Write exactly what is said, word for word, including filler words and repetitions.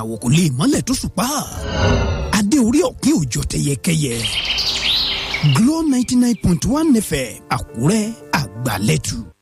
ìràwọ̀ kò lè mọ́lẹ̀ tó ṣùpá. Adé orí ọ̀kín òjò tẹyẹkẹyẹ. Glo ninety nine point one F M Àkúrẹ́ àgbàlẹ́tù.